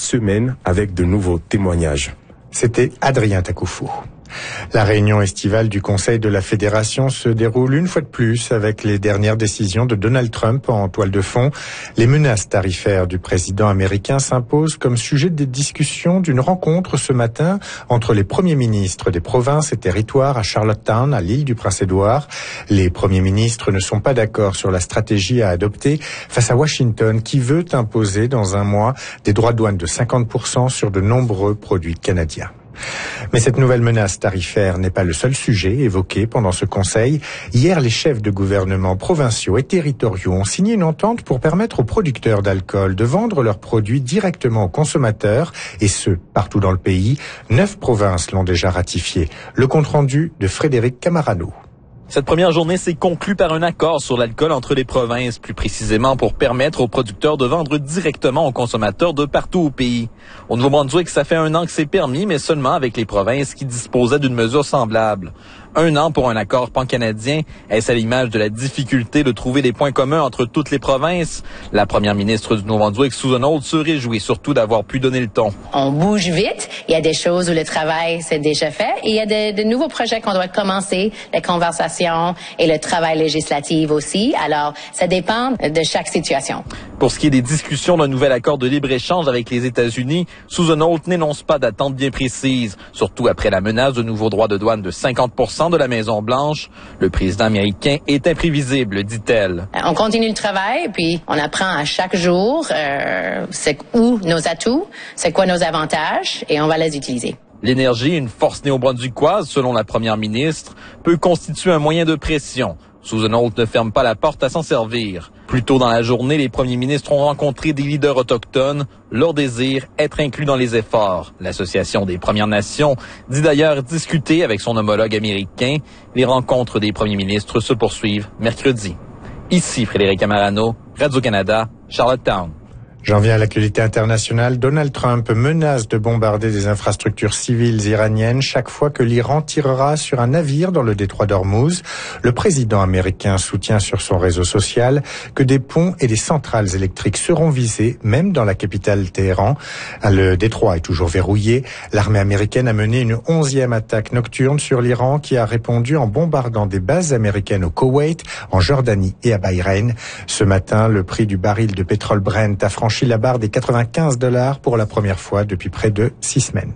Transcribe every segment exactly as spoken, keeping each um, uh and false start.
semaine avec de nouveaux témoignages. C'était Adrien Takoufou. La réunion estivale du Conseil de la Fédération se déroule une fois de plus avec les dernières décisions de Donald Trump en toile de fond. Les menaces tarifaires du président américain s'imposent comme sujet des discussions d'une rencontre ce matin entre les premiers ministres des provinces et territoires à Charlottetown, à l'île du Prince-Édouard. Les premiers ministres ne sont pas d'accord sur la stratégie à adopter face à Washington qui veut imposer dans un mois des droits de douane de cinquante pour cent sur de nombreux produits canadiens. Mais cette nouvelle menace tarifaire n'est pas le seul sujet évoqué pendant ce conseil. Hier, les chefs de gouvernement provinciaux et territoriaux ont signé une entente pour permettre aux producteurs d'alcool de vendre leurs produits directement aux consommateurs, et ce, partout dans le pays. Neuf provinces l'ont déjà ratifié. Le compte-rendu de Frédéric Camarano. Cette première journée s'est conclue par un accord sur l'alcool entre les provinces, plus précisément pour permettre aux producteurs de vendre directement aux consommateurs de partout au pays. Au Nouveau-Brunswick, ça fait un an que c'est permis, mais seulement avec les provinces qui disposaient d'une mesure semblable. Un an pour un accord pan-canadien, est-ce à l'image de la difficulté de trouver des points communs entre toutes les provinces? La première ministre du Nouveau-Brunswick, Susan Holt, se réjouit surtout d'avoir pu donner le ton. On bouge vite, il y a des choses où le travail s'est déjà fait, et il y a de, de nouveaux projets qu'on doit commencer, les conversations et le travail législatif aussi. Alors, ça dépend de chaque situation. Pour ce qui est des discussions d'un nouvel accord de libre-échange avec les États-Unis, Susan Holt n'énonce pas d'attente bien précise, surtout après la menace de nouveaux droits de douane de cinquante pour cent de la Maison-Blanche. Le président américain est imprévisible, dit-elle. On continue le travail, puis on apprend à chaque jour euh, c'est où nos atouts, c'est quoi nos avantages, et on va les utiliser. L'énergie, une force néo-brunswickoise, selon la première ministre, peut constituer un moyen de pression. Susan Holt ne ferme pas la porte à s'en servir. Plus tôt dans la journée, les premiers ministres ont rencontré des leaders autochtones. Leur désir, être inclus dans les efforts. L'Association des Premières Nations dit d'ailleurs discuter avec son homologue américain. Les rencontres des premiers ministres se poursuivent mercredi. Ici Frédéric Camarano, Radio-Canada, Charlottetown. J'en viens à l'actualité internationale. Donald Trump menace de bombarder des infrastructures civiles iraniennes chaque fois que l'Iran tirera sur un navire dans le détroit d'Ormuz. Le président américain soutient sur son réseau social que des ponts et des centrales électriques seront visés, même dans la capitale Téhéran. Le détroit est toujours verrouillé. L'armée américaine a mené une onzième attaque nocturne sur l'Iran qui a répondu en bombardant des bases américaines au Koweït, en Jordanie et à Bahreïn. Ce matin, le prix du baril de pétrole Brent a franchi la barre des quatre-vingt-quinze dollars pour la première fois depuis près de six semaines.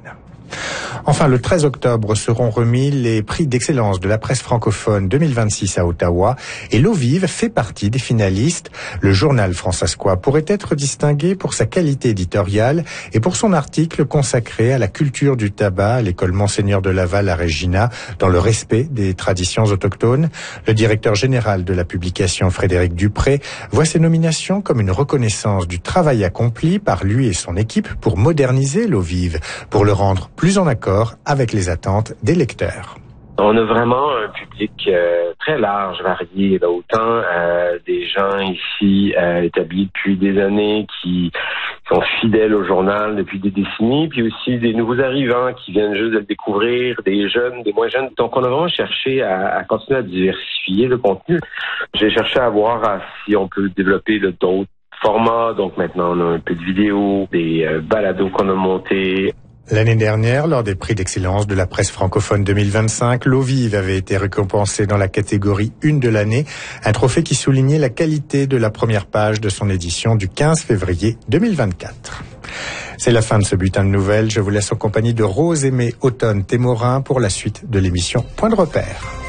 Enfin, le treize octobre seront remis les prix d'excellence de la presse francophone deux mille vingt-six à Ottawa, et L'Eau Vive fait partie des finalistes. Le journal Françaiscois pourrait être distingué pour sa qualité éditoriale et pour son article consacré à la culture du tabac à l'école Monseigneur de Laval à Regina, dans le respect des traditions autochtones. Le directeur général de la publication, Frédéric Dupré, voit ces nominations comme une reconnaissance du travail accompli par lui et son équipe pour moderniser L'Eau Vive, pour le rendre plus en accord avec les attentes des lecteurs. On a vraiment un public euh, très large, varié, là, autant euh, des gens ici euh, établis depuis des années qui sont fidèles au journal depuis des décennies, puis aussi des nouveaux arrivants qui viennent juste de le découvrir, des jeunes, des moins jeunes. Donc on a vraiment cherché à, à continuer à diversifier le contenu. J'ai cherché à voir à, si on peut développer là, d'autres formats. Donc maintenant on a un peu de vidéos, des euh, balados qu'on a montés. L'année dernière, lors des prix d'excellence de la presse francophone deux mille vingt-cinq, L'Eau Vive avait été récompensée dans la catégorie une de l'année, un trophée qui soulignait la qualité de la première page de son édition du quinze février deux mille vingt-quatre. C'est la fin de ce bulletin de nouvelles. Je vous laisse en compagnie de Rose Aimée Automne Témorin pour la suite de l'émission Point de repère.